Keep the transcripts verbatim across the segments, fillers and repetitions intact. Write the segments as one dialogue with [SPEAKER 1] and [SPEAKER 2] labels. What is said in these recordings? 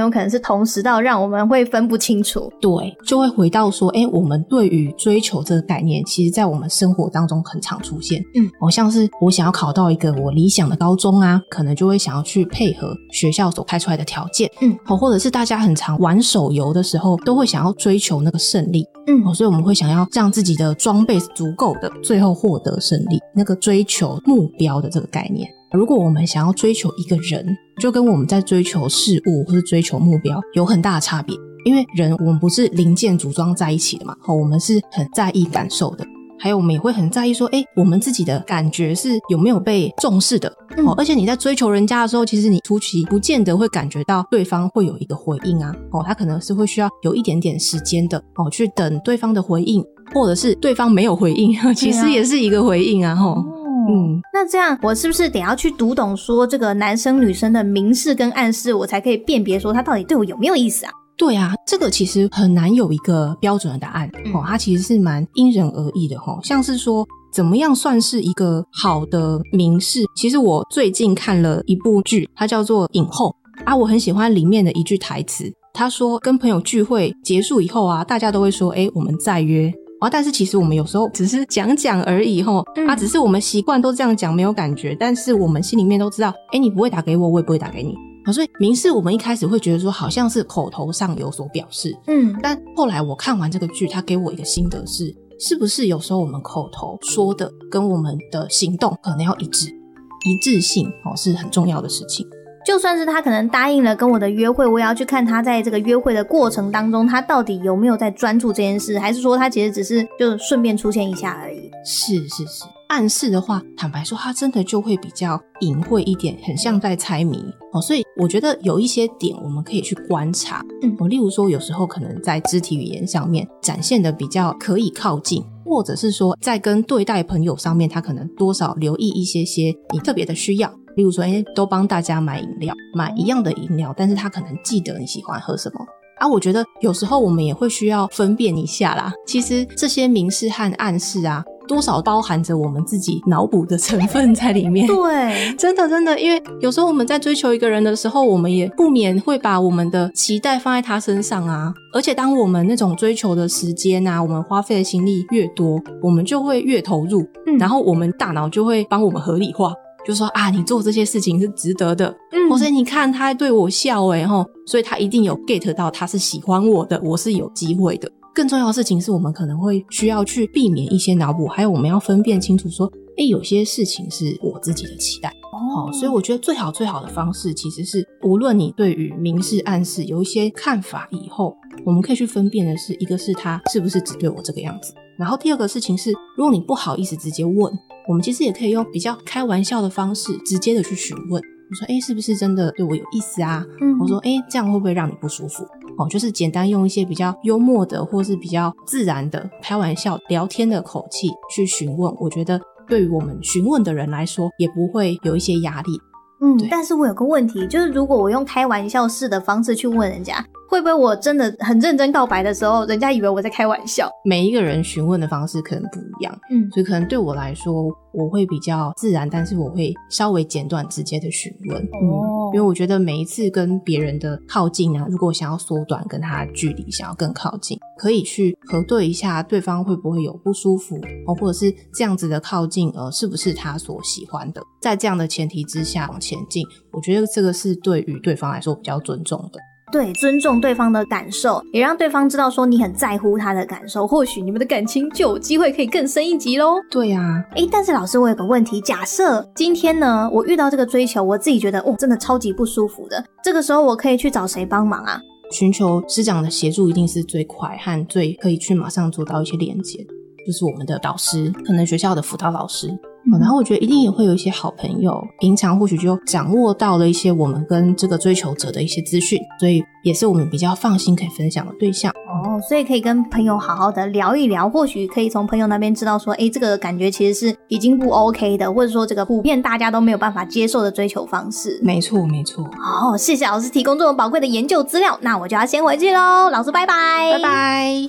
[SPEAKER 1] 有可能是同时到让我们会分不清楚。
[SPEAKER 2] 对，就会回到说诶我们对于追求这个概念其实在我们生活当中很常出现。嗯，好像是我想要考到一个我理想的高中啊，可能就会想要去配合学校所开出来的条件。嗯，好，或者是大家很常玩手游的时候都会想要追求那个胜利。嗯，好，所以我们会想要让自己的装备是足够的，最后获得胜利，那个追求目标的这个概念。如果我们想要追求一个人，就跟我们在追求事物或是追求目标有很大的差别，因为人我们不是零件组装在一起的嘛，我们是很在意感受的，还有我们也会很在意说诶我们自己的感觉是有没有被重视的。嗯，而且你在追求人家的时候，其实你初期不见得会感觉到对方会有一个回应啊，哦，他可能是会需要有一点点时间的哦，去等对方的回应，或者是对方没有回应其实也是一个回应啊。哦
[SPEAKER 1] 嗯，那这样我是不是得要去读懂说这个男生女生的明示跟暗示，我才可以辨别说他到底对我有没有意思啊？
[SPEAKER 2] 对啊，这个其实很难有一个标准的答案。嗯，哦，它其实是蛮因人而异的。哦，像是说怎么样算是一个好的明示，其实我最近看了一部剧，它叫做影后啊，我很喜欢里面的一句台词，他说跟朋友聚会结束以后啊，大家都会说诶我们再约啊，但是其实我们有时候只是讲讲而已齁、嗯、啊，只是我们习惯都这样讲没有感觉，但是我们心里面都知道诶你不会打给我，我也不会打给你啊，所以明示我们一开始会觉得说好像是口头上有所表示，嗯，但后来我看完这个剧，他给我一个心得是，是不是有时候我们口头说的跟我们的行动可能要一致，一致性齁是很重要的事情。
[SPEAKER 1] 就算是他可能答应了跟我的约会，我也要去看他在这个约会的过程当中，他到底有没有在专注这件事，还是说他其实只是就顺便出现一下而已。
[SPEAKER 2] 是是是，暗示的话坦白说他真的就会比较隐晦一点，很像在猜谜、哦、所以我觉得有一些点我们可以去观察、嗯哦、例如说有时候可能在肢体语言上面展现的比较可以靠近，或者是说在跟对待朋友上面他可能多少留意一些些你特别的需要，例如说诶都帮大家买饮料，买一样的饮料，但是他可能记得你喜欢喝什么啊，我觉得有时候我们也会需要分辨一下啦，其实这些明示和暗示啊多少包含着我们自己脑补的成分在里面。
[SPEAKER 1] 对，
[SPEAKER 2] 真的真的，因为有时候我们在追求一个人的时候，我们也不免会把我们的期待放在他身上啊，而且当我们那种追求的时间啊，我们花费的心力越多，我们就会越投入、嗯、然后我们大脑就会帮我们合理化，就说啊你做这些事情是值得的，嗯，或是你看他还对我笑诶齁，所以他一定有 get 到他是喜欢我的，我是有机会的。更重要的事情是我们可能会需要去避免一些脑补，还有我们要分辨清楚说诶有些事情是我自己的期待哦，所以我觉得最好最好的方式其实是无论你对于明示暗示有一些看法以后，我们可以去分辨的是，一个是他是不是只对我这个样子，然后第二个事情是如果你不好意思直接问，我们其实也可以用比较开玩笑的方式直接的去询问，我说诶是不是真的对我有意思啊、嗯、我说诶这样会不会让你不舒服哦，就是简单用一些比较幽默的或是比较自然的开玩笑聊天的口气去询问，我觉得对于我们询问的人来说也不会有一些压力。
[SPEAKER 1] 嗯，但是我有个问题，就是如果我用开玩笑式的方式去问人家，会不会我真的很认真告白的时候，人家以为我在开玩笑？
[SPEAKER 2] 每一个人询问的方式可能不一样，嗯，所以可能对我来说，我会比较自然，但是我会稍微简短直接的询问，哦、嗯，因为我觉得每一次跟别人的靠近啊，如果想要缩短跟他的距离，想要更靠近，可以去核对一下对方会不会有不舒服，哦，或者是这样子的靠近，呃，是不是他所喜欢的？在这样的前提之下往前进，我觉得这个是对于对方来说比较尊重的。
[SPEAKER 1] 对，尊重对方的感受，也让对方知道说你很在乎他的感受，或许你们的感情就有机会可以更深一级咯。
[SPEAKER 2] 对啊，
[SPEAKER 1] 诶，但是老师我有个问题，假设今天呢我遇到这个追求，我自己觉得哦真的超级不舒服的，这个时候我可以去找谁帮忙啊？
[SPEAKER 2] 寻求师长的协助一定是最快和最可以去马上做到一些连结，就是我们的导师，可能学校的辅导老师、嗯、然后我觉得一定也会有一些好朋友，平常或许就掌握到了一些我们跟这个追求者的一些资讯，所以也是我们比较放心可以分享的对象
[SPEAKER 1] 哦，所以可以跟朋友好好的聊一聊，或许可以从朋友那边知道说诶这个感觉其实是已经不 OK 的，或者说这个普遍大家都没有办法接受的追求方式。
[SPEAKER 2] 没错没错。
[SPEAKER 1] 好，谢谢老师提供这种宝贵的研究资料，那我就要先回去咯，老师拜拜。
[SPEAKER 2] 拜拜。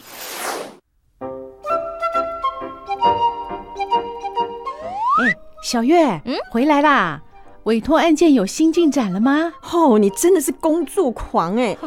[SPEAKER 3] 小月，嗯，回来啦！委托案件有新进展了吗？
[SPEAKER 4] 哦，你真的是工作狂欸。